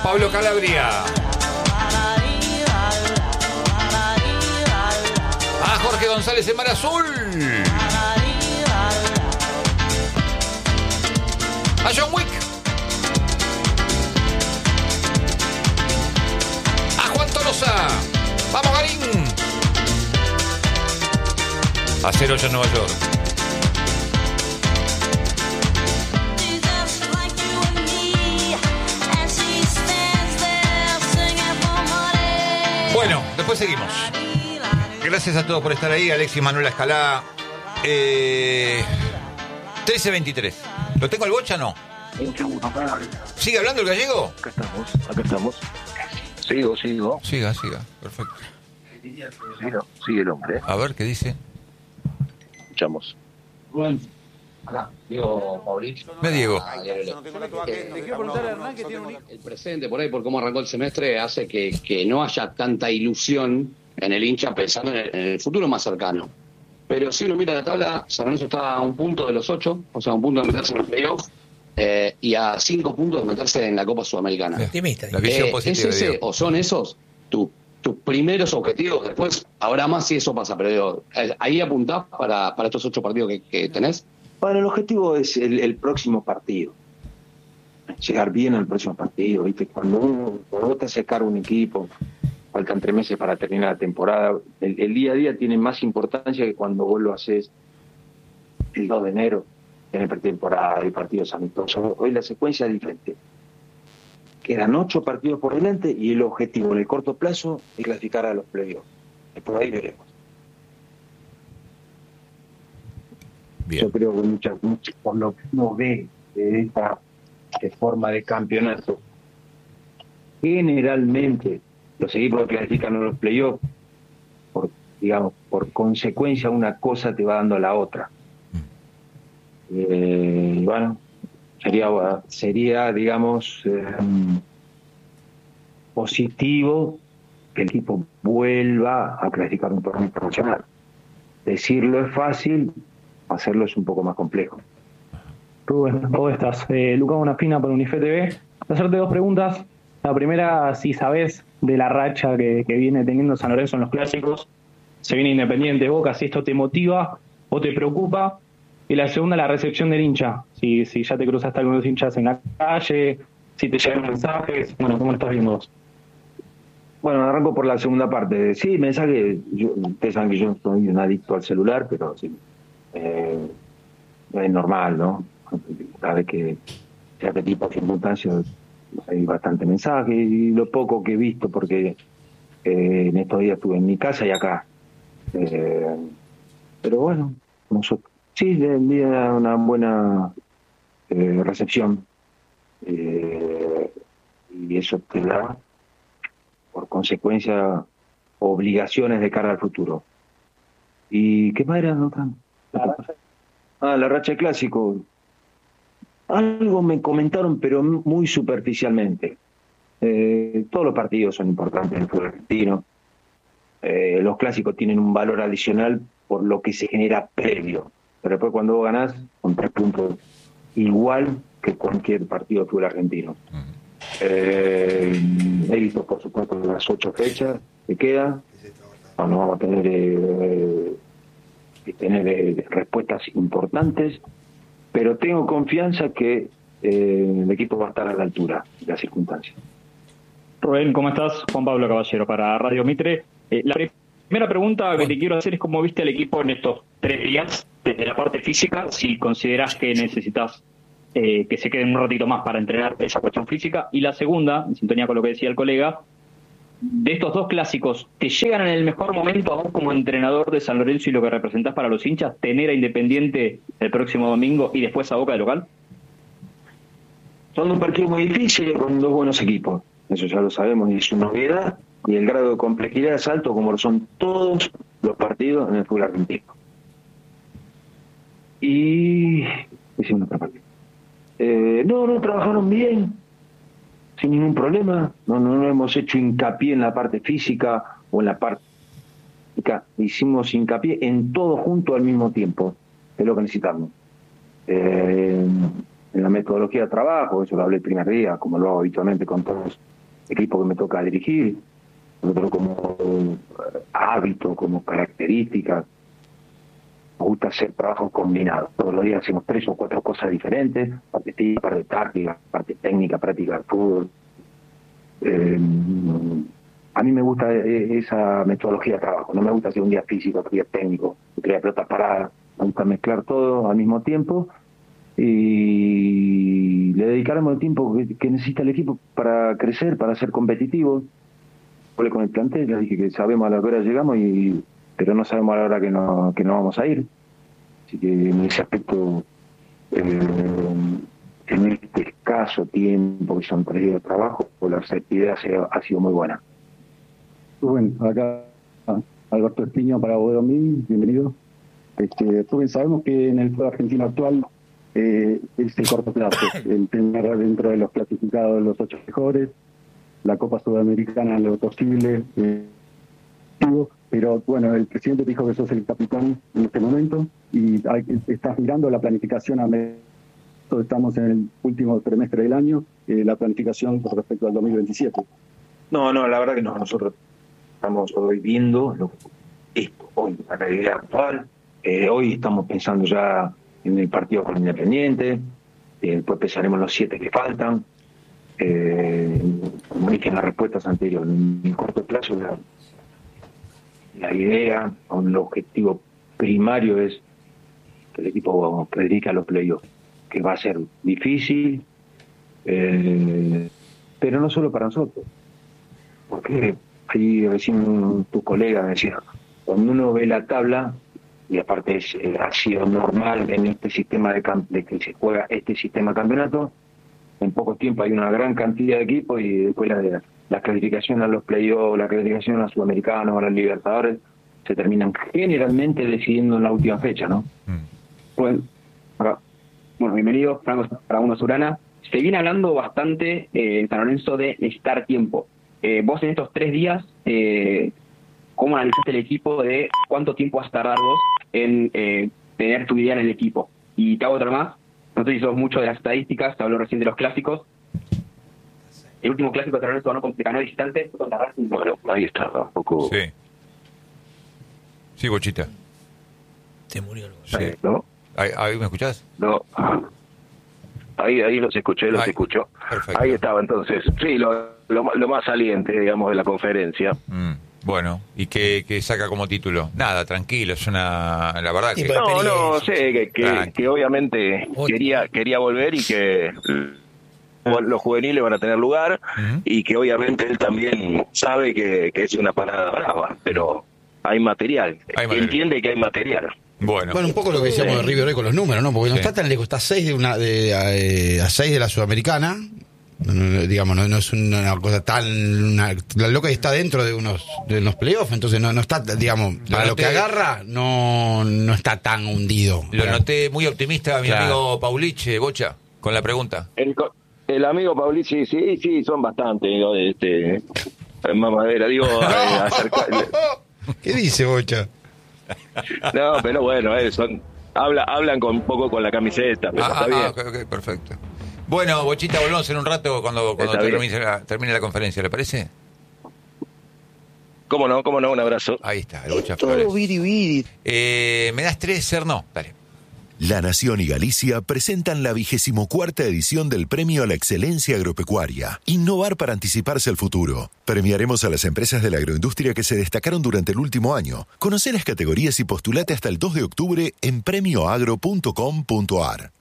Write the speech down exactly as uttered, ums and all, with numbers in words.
Pablo Calabria. A Jorge González en Mar Azul. A John Wick. A Juan Tolosa. Vamos, Garín. A cero ya en Nueva York. Bueno, después seguimos. Gracias a todos por estar ahí. Alexis Manuel Escalá. Eh, trece veintitrés. ¿Lo tengo al Bocha o no? ¿Sigue hablando el gallego? Acá estamos, acá estamos. Sigo, sigo. Siga, siga. Perfecto. Sigo, sigue el hombre. A ver, ¿qué dice? Escuchamos. Bueno, acá, Diego Mauricio. Me Diego. Te quiero preguntar a Hernán que tiene un... El presente, por ahí, por cómo arrancó el semestre, hace que, que no haya tanta ilusión en el hincha pensando en el, en el futuro más cercano. Pero si uno mira la tabla, San Lorenzo está a un punto de los ocho, o sea, a un punto de meterse en los playoffs, eh, y a cinco puntos de meterse en la Copa Sudamericana. Optimista. La visión Eh, positiva. ¿Es ese Diego. o son esos tu, tus primeros objetivos? Después habrá más si eso pasa, pero digo, eh, ahí apuntás para, para estos ocho partidos que, que tenés. Bueno, el objetivo es el, el próximo partido. Llegar bien al próximo partido. ¿Viste? Cuando uno, cuando vos te haces cargo de un equipo, faltan tres meses para terminar la temporada. El, el día a día tiene más importancia que cuando vos lo haces el dos de enero, en el pretemporada y partidos amistosos. Hoy la secuencia es diferente. Quedan ocho partidos por delante y el objetivo en el corto plazo es clasificar a los playoffs. Por ahí veremos. Bien. Yo creo que muchas, muchas, por lo que uno ve de esta de forma de campeonato, generalmente los equipos que clasifican a los playoffs, por, digamos, por consecuencia una cosa te va dando a la otra. Eh, y bueno, sería, sería digamos, eh, positivo que el equipo vuelva a clasificar un torneo internacional. Decirlo es fácil, hacerlo es un poco más complejo. Rubén, ¿cómo estás? Eh, Lucas Bonafina por Unife T V. Hacerte dos preguntas. La primera, si sabés de la racha que, que viene teniendo San Lorenzo en los clásicos, se viene Independiente, Boca, si esto te motiva o te preocupa. Y la segunda, la recepción del hincha. Si, si ya te cruzaste con los hinchas en la calle, si te llegan mensajes. Bueno, ¿cómo lo estás viendo vos? Bueno, arranco por la segunda parte. Sí, mensaje, yo, ustedes saben que yo soy un adicto al celular, pero sí, eh, es normal, ¿no? Cada vez que se hace tipo de circunstancias hay bastante mensaje y lo poco que he visto, porque eh, en estos días estuve en mi casa y acá. Eh, pero bueno, nosotros, sí, le envié una buena eh, recepción eh, y eso te da, por consecuencia, obligaciones de cara al futuro. ¿Y qué más era? Ah, la racha de clásico. Algo me comentaron, pero muy superficialmente. Eh, todos los partidos son importantes en el fútbol argentino. Eh, los clásicos tienen un valor adicional por lo que se genera previo. Pero después cuando vos ganás, con tres puntos, igual que cualquier partido de fútbol argentino. Eh, he visto, por supuesto, las ocho fechas que quedan. No, no vamos a tener, eh, que tener eh, respuestas importantes. Pero tengo confianza que eh, el equipo va a estar a la altura de las circunstancias. Rubén, ¿cómo estás? Juan Pablo Caballero para Radio Mitre. Eh, la primera pregunta que te quiero hacer es cómo viste al equipo en estos tres días, desde la parte física, si considerás que necesitas eh, que se queden un ratito más para entrenar esa cuestión física. Y la segunda, en sintonía con lo que decía el colega, de estos dos clásicos, ¿te llegan en el mejor momento a vos como entrenador de San Lorenzo y lo que representás para los hinchas, tener a Independiente el próximo domingo y después a Boca de local? Son dos partidos muy difíciles con dos buenos equipos, eso ya lo sabemos y es una novedad, y el grado de complejidad es alto como lo son todos los partidos en el fútbol argentino. Y... hicimos otra parte. Eh, no, no, trabajaron bien, sin ningún problema, no, no, no hemos hecho hincapié en la parte física o en la parte... Hicimos hincapié en todo junto al mismo tiempo, es lo que necesitamos. Eh, en la metodología de trabajo, eso lo hablé el primer día, como lo hago habitualmente con todos los equipos que me toca dirigir, nosotros como hábito, como características. Nos gusta hacer trabajos combinados. Todos los días hacemos tres o cuatro cosas diferentes, parte técnica, parte táctica, parte técnica, práctica del fútbol. Eh, a mí me gusta esa metodología de trabajo. No me gusta hacer un día físico, otro día técnico, otro día pelota parada. Me gusta mezclar todo al mismo tiempo y le dedicaremos el tiempo que, que necesita el equipo para crecer, para ser competitivo. Hablé con el plantel, le dije que sabemos a la hora llegamos y pero no sabemos a la hora que no, que no vamos a ir. Así que en ese aspecto, eh, en este escaso tiempo que son tres días de trabajo, la receptividad ha, ha sido muy buena. Rubén, acá Alberto Espiño para Bodomín, bienvenido. Este, Rubén, sabemos que en el fútbol argentino actual eh, es el corto plazo, el tener dentro de los clasificados los ocho mejores, la Copa Sudamericana en lo posible, eh, pero bueno, el presidente dijo que sos el capitán en este momento y hay, estás mirando la planificación a medio, estamos en el último trimestre del año, eh, la planificación con respecto al dos mil veintisiete. No, no, la verdad que no, nosotros estamos hoy viendo lo, esto, hoy, la realidad actual, eh, hoy estamos pensando ya en el partido con Independiente, eh, después pensaremos los siete que faltan, eh, como dije en las respuestas anteriores, en el corto plazo la La idea, el objetivo primario es que el equipo se dedique a los playoffs, que va a ser difícil, eh, pero no solo para nosotros. Porque ahí recién tu colega decía, cuando uno ve la tabla, y aparte es, eh, ha sido normal en este sistema de, de que se juega este sistema de campeonato, en poco tiempo hay una gran cantidad de equipos y después la, la clasificación a los playoffs, la clasificación a los sudamericanos, a los Libertadores, se terminan generalmente decidiendo en la última fecha, ¿no? Mm. Bueno, bueno, bienvenido, Franco Paraguno Surana. Se viene hablando bastante eh, en San Lorenzo de necesitar tiempo. Eh, vos en estos tres días, eh, ¿cómo analizaste el equipo de cuánto tiempo vas a tardar vos en eh, tener tu idea en el equipo? Y te hago otra más. No sé si sos mucho de las estadísticas, te habló recién de los clásicos. El último clásico de San Lorenzo ganó, ganó visitante. Bueno, ahí está, un poco... Sí. Sí, Bochita. Te murió el sí. ¿No? ¿Ahí, ahí me escuchás? No. Ahí ahí los escuché, los ahí. escucho. Perfecto. Ahí estaba entonces. Sí, lo, lo, lo más saliente, digamos, de la conferencia. Mm. Bueno, ¿y qué, qué saca como título? Nada, tranquilo, es una... La verdad que... No, no, sé, que, que, que obviamente quería quería volver y que los juveniles van a tener lugar uh-huh. y que obviamente él también sabe que, que es una parada brava, pero hay material. Hay material. Entiende que hay material. Bueno. bueno, un poco lo que decíamos de River hoy con los números, ¿no? Porque sí. no está tan lejos, está a seis de una de, a, a seis de la Sudamericana. No, no, digamos, no, no es una cosa tan... Una, la loca está dentro de unos de unos playoffs, entonces no, no está, digamos, lo a noté, lo que agarra, no no está tan hundido. Lo claro. noté muy optimista mi claro. amigo Pauliche, Bocha, con la pregunta. El, el amigo Pauliche, sí, sí, son bastante, digo, este, mamadera, digo... eh, acerca, ¿Qué dice Bocha? No, pero bueno, eh, son habla, hablan con un poco con la camiseta, pero ah, está bien. Ah, okay, okay, perfecto. Bueno, Bochita, volvemos en un rato cuando, cuando termine la, termine la conferencia, ¿le parece? ¿Cómo no? ¿Cómo no? Un abrazo. Ahí está, el Bocha Flores. Eh, ¿Me das tres, ser no? Dale. La Nación y Galicia presentan la vigésimo cuarta edición del Premio a la Excelencia Agropecuaria. Innovar para anticiparse al futuro. Premiaremos a las empresas de la agroindustria que se destacaron durante el último año. Conoce las categorías y postulate hasta el dos de octubre en premio agro punto com punto ar.